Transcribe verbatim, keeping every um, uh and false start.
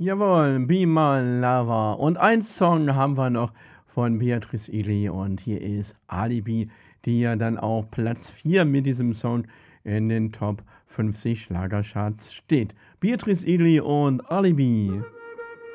Jawohl, Be My Lover. Und ein Song haben wir noch von Beatrice Egli und hier ist Alibi, die ja dann auch Platz vier mit diesem Song in den Top fünfzig Schlagercharts steht. Beatrice Egli und Alibi.